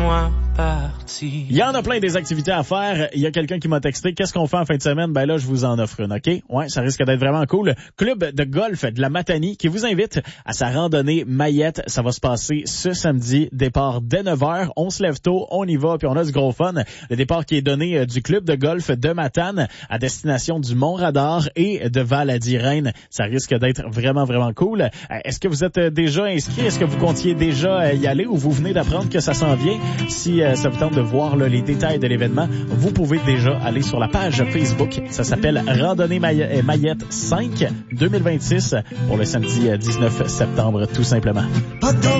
loin parti. Il y en a plein des activités à faire. Il y a quelqu'un qui m'a texté, qu'est-ce qu'on fait en fin de semaine? Ben là, je vous en offre une, OK? Ouais, ça risque d'être vraiment cool. Club de golf de la Matanie qui vous invite à sa randonnée Mayette. Ça va se passer ce samedi. Départ dès 9h. On se lève tôt, on y va, puis on a du gros fun. Le départ qui est donné du club de golf de Matane à destination du Mont-Radar et de Val-à-Reine. Ça risque d'être vraiment, vraiment cool. Est-ce que vous êtes déjà inscrit? Est-ce que vous comptiez déjà y aller ou vous venez d'apprendre que ça s'en vient? Si ça vous tente de voir là, les détails de l'événement, vous pouvez déjà aller sur la page Facebook. Ça s'appelle Randonnée Mayette 5 2026 pour le samedi 19 septembre, tout simplement.